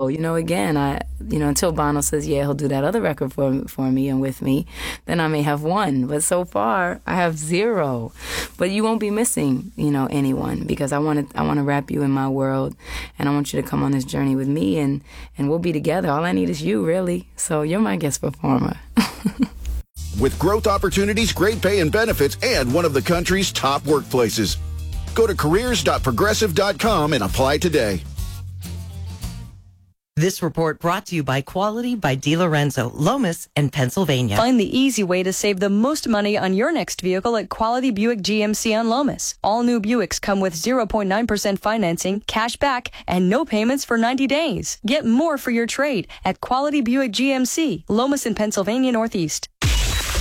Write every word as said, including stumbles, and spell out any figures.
zero. You know, again, I, you know, until Bono says, yeah, he'll do that other record for for me and with me, then I may have one. But so far, I have zero. But you won't be missing, you know, anyone, because I want to I want to wrap you in my world, and I want you to come on this journey with me, and and we'll be together. All I need is you, really. So you're my guest performer. With growth opportunities, great pay and benefits, and one of the country's top workplaces. Go to careers dot progressive dot com and apply today. This report brought to you by Quality by DiLorenzo, Lomas, and Pennsylvania. Find the easy way to save the most money on your next vehicle at Quality Buick G M C on Lomas. All new Buicks come with zero point nine percent financing, cash back, and no payments for ninety days. Get more for your trade at Quality Buick G M C, Lomas in Pennsylvania Northeast.